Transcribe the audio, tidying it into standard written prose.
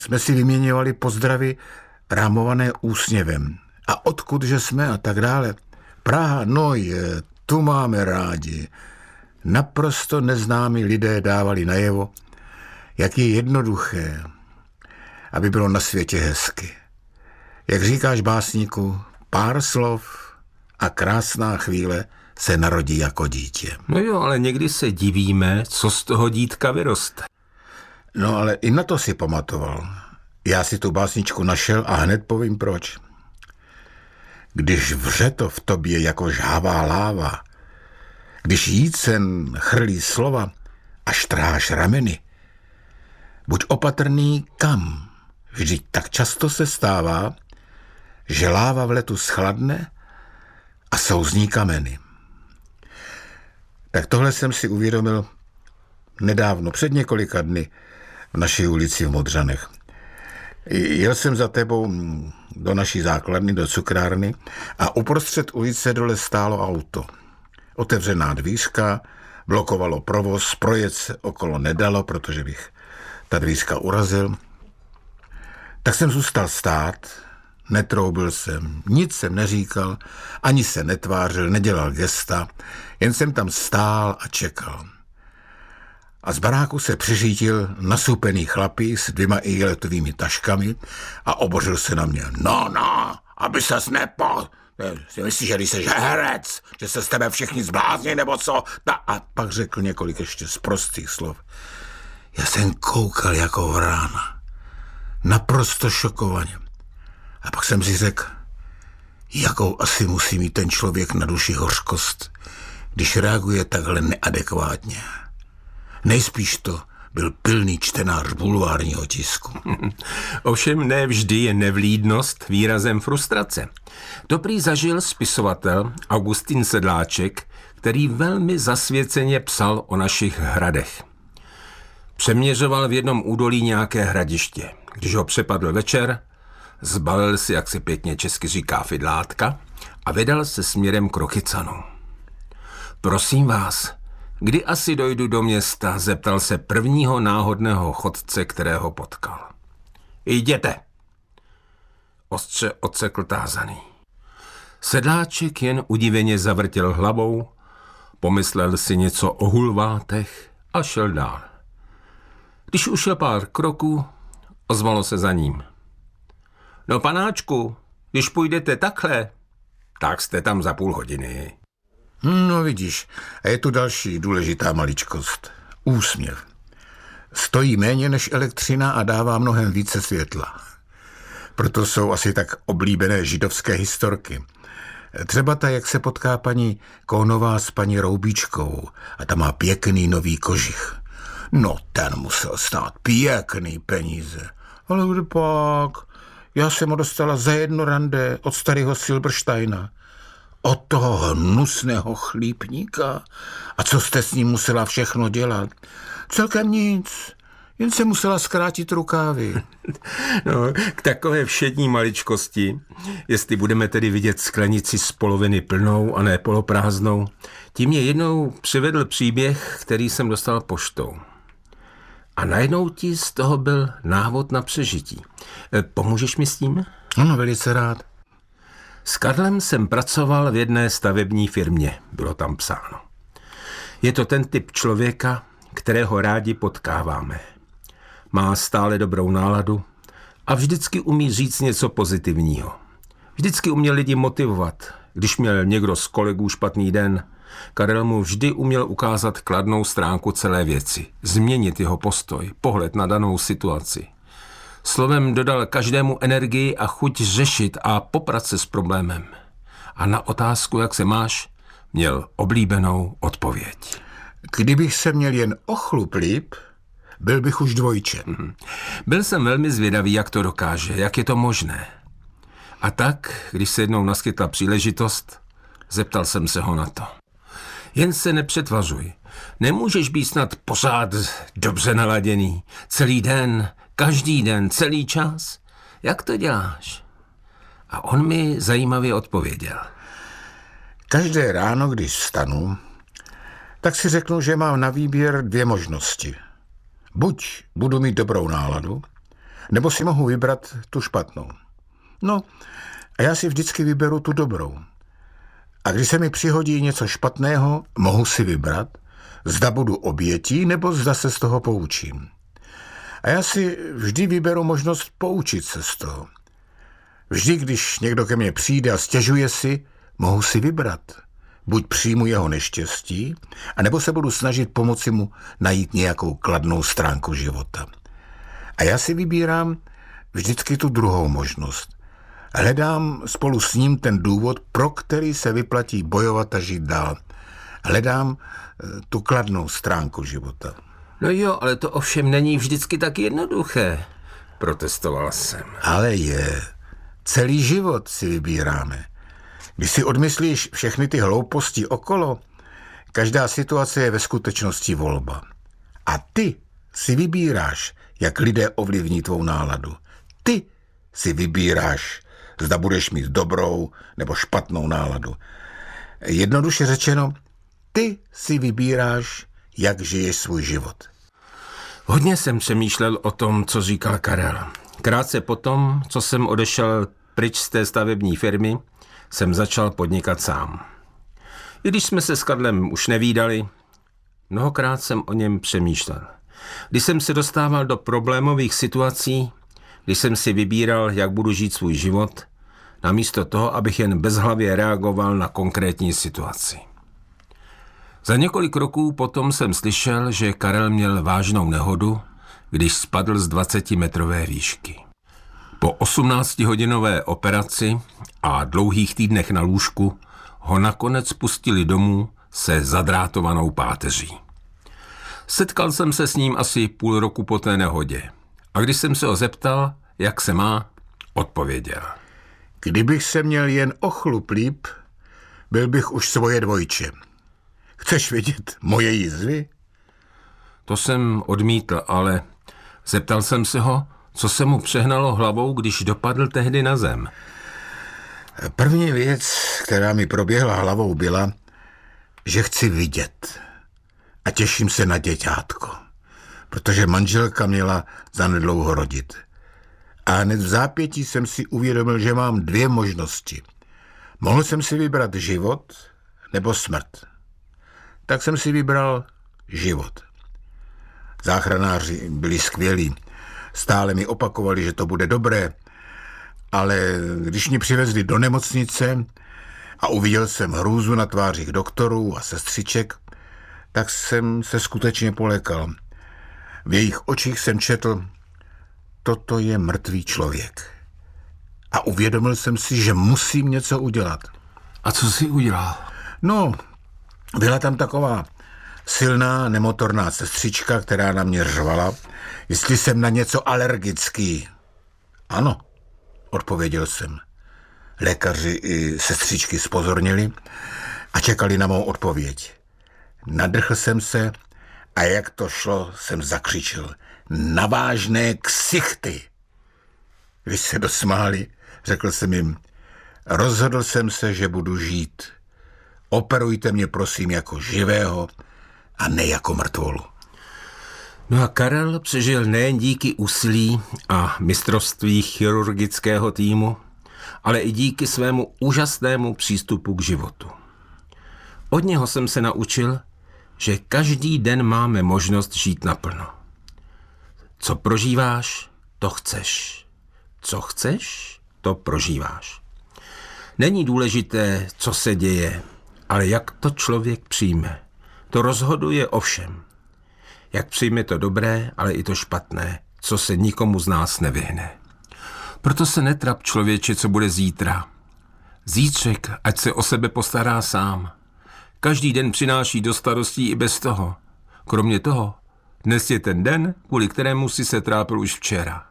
Jsme si vyměňovali pozdravy rámované úsměvem. A odkudže jsme a tak dále. Praha, no je, tu máme rádi. Naprosto neznámí lidé dávali najevo, jak je jednoduché, aby bylo na světě hezky. Jak říkáš, básníku, pár slov a krásná chvíle se narodí jako dítě. No jo, ale někdy se divíme, co z toho dítka vyroste. No ale i na to si pamatoval. Já si tu básničku našel a hned povím proč. Když vře to v tobě jako žhavá láva, když jícen chrlí slova a štráš rameny, buď opatrný kam, vždyť tak často se stává, že láva v letu schladne a souzní kameny. Tak tohle jsem si uvědomil nedávno, před několika dny, v naší ulici v Modřanech. Jel jsem za tebou do naší základny, do cukrárny a uprostřed ulice dole stálo auto. Otevřená dvířka, blokovalo provoz, projet se okolo nedalo, protože bych ta dvířka urazil. Tak jsem zůstal stát, netroubil jsem, nic jsem neříkal, ani se netvářil, nedělal gesta, jen jsem tam stál a čekal. A z baráku se přiřítil nasupený chlapík s 2 iletovými taškami a obořil se na mě. No, aby ses si myslíš, že když jsi herec, že se z tebe všichni zblázní, nebo co? A pak řekl několik ještě sprostých slov. Já jsem koukal jako vrána. Naprosto šokovaně. A pak jsem si řekl, jakou asi musí mít ten člověk na duši hořkost, když reaguje takhle neadekvátně. Nejspíš to byl pilný čtenář bulvárního tisku. Ovšem ne vždy je nevlídnost výrazem frustrace. To prý zažil spisovatel Augustin Sedláček, který velmi zasvěceně psal o našich hradech. Přeměřoval v jednom údolí nějaké hradiště. Když ho přepadl večer, zbalil si, jak se pěkně česky říká, fidlátka a vydal se směrem k Rokycanu. Prosím vás, kdy asi dojdu do města, zeptal se prvního náhodného chodce, kterého potkal. Jděte, ostře odsekl tázaný. Sedláček jen udiveně zavrtěl hlavou, pomyslel si něco o hulvátech a šel dál. Když ušel pár kroků, ozvalo se za ním. No panáčku, když půjdete takhle, tak jste tam za půl hodiny. No vidíš, a je tu další důležitá maličkost. Úsměv. Stojí méně než elektřina a dává mnohem více světla. Proto jsou asi tak oblíbené židovské historky. Třeba ta, jak se potká paní Kohnová s paní Roubíčkou a ta má pěkný nový kožich. No ten musel stát pěkný peníze. Ale kde pak? Já jsem ho dostala za 1 rande od starého Silbersteina. Od toho hnusného chlípníka. A co jste s ním musela všechno dělat? Celkem nic. Jen se musela zkrátit rukávy. No, k takové všední maličkosti, jestli budeme tedy vidět sklenici z poloviny plnou a ne poloprázdnou, tím mě jednou přivedl příběh, který jsem dostal poštou. A najednou ti z toho byl návod na přežití. Pomůžeš mi s tím? Ano, velice rád. S Karlem jsem pracoval v jedné stavební firmě, bylo tam psáno. Je to ten typ člověka, kterého rádi potkáváme. Má stále dobrou náladu a vždycky umí říct něco pozitivního. Vždycky uměl lidi motivovat. Když měl někdo z kolegů špatný den, Karel mu vždy uměl ukázat kladnou stránku celé věci, změnit jeho postoj, pohled na danou situaci. Slovem dodal každému energii a chuť řešit a poprat se s problémem. A na otázku, jak se máš, měl oblíbenou odpověď. Kdybych se měl jen o chlup líp, byl bych už dvojče. Byl jsem velmi zvědavý, jak to dokáže, jak je to možné. A tak, když se jednou naskytla příležitost, zeptal jsem se ho na to. Jen se nepřetvařuj. Nemůžeš být snad pořád dobře naladěný. Celý den, každý den, celý čas. Jak to děláš? A on mi zajímavě odpověděl. Každé ráno, když vstanu, tak si řeknu, že mám na výběr 2 možnosti. Buď budu mít dobrou náladu, nebo si mohu vybrat tu špatnou. No, a já si vždycky vyberu tu dobrou. A když se mi přihodí něco špatného, mohu si vybrat, zda budu obětí, nebo zda se z toho poučím. A já si vždy vyberu možnost poučit se z toho. Vždy, když někdo ke mně přijde a stěžuje si, mohu si vybrat. Buď přijmu jeho neštěstí, anebo se budu snažit pomoci mu najít nějakou kladnou stránku života. A já si vybírám vždycky tu druhou možnost. Hledám spolu s ním ten důvod, pro který se vyplatí bojovat a žít dál. Hledám tu kladnou stránku života. No jo, ale to ovšem není vždycky tak jednoduché, protestoval jsem. Ale je. Celý život si vybíráme. Když si odmyslíš všechny ty hlouposti okolo, každá situace je ve skutečnosti volba. A ty si vybíráš, jak lidé ovlivní tvou náladu. Ty si vybíráš, zda budeš mít dobrou nebo špatnou náladu. Jednoduše řečeno, ty si vybíráš, jak žiješ svůj život. Hodně jsem přemýšlel o tom, co říkal Karel. Krátce potom, co jsem odešel pryč z té stavební firmy, jsem začal podnikat sám. I když jsme se s Karlem už nevídali, mnohokrát jsem o něm přemýšlel. Když jsem se dostával do problémových situací, když jsem si vybíral, jak budu žít svůj život, namísto toho, abych jen bezhlavě reagoval na konkrétní situaci. Za několik roků potom jsem slyšel, že Karel měl vážnou nehodu, když spadl z 20metrové výšky. Po 18hodinové operaci a dlouhých týdnech na lůžku ho nakonec pustili domů se zadrátovanou páteří. Setkal jsem se s ním asi půl roku po té nehodě a když jsem se ho zeptal, jak se má, odpověděl. Kdybych se měl jen o chlup líp, byl bych už svoje dvojče. Chceš vidět moje jizvy? To jsem odmítl, ale zeptal jsem se ho, co se mu přehnalo hlavou, když dopadl tehdy na zem. První věc, která mi proběhla hlavou, byla, že chci vidět. A těším se na děťátko, protože manželka měla zanedlouho rodit. A hned v zápětí jsem si uvědomil, že mám dvě možnosti. Mohl jsem si vybrat život nebo smrt. Tak jsem si vybral život. Záchranáři byli skvělí. Stále mi opakovali, že to bude dobré, ale když mě přivezli do nemocnice a uviděl jsem hrůzu na tvářích doktorů a sestřiček, tak jsem se skutečně polekal. V jejich očích jsem četl, toto je mrtvý člověk. A uvědomil jsem si, že musím něco udělat. A co jsi udělal? No, byla tam taková silná nemotorná sestřička, která na mě řvala, jestli jsem na něco alergický. Ano, odpověděl jsem. Lékaři i sestřičky zpozornili a čekali na mou odpověď. Nadrchl jsem se a jak to šlo, jsem zakřičel. Na vážné ksichty. Když se dosmáli, řekl jsem jim, rozhodl jsem se, že budu žít. Operujte mě prosím jako živého a ne jako mrtvolu. No a Karel přežil nejen díky úsilí a mistrovství chirurgického týmu, ale i díky svému úžasnému přístupu k životu. Od něho jsem se naučil, že každý den máme možnost žít naplno. Co prožíváš, to chceš. Co chceš, to prožíváš. Není důležité, co se děje, ale jak to člověk přijme. To rozhoduje o všem. Jak přijme to dobré, ale i to špatné, co se nikomu z nás nevyhne. Proto se netrap, člověče, co bude zítra. Zítřek, ať se o sebe postará sám. Každý den přináší do starostí i bez toho. Kromě toho, dnes je ten den, kvůli kterému si se trápil už včera.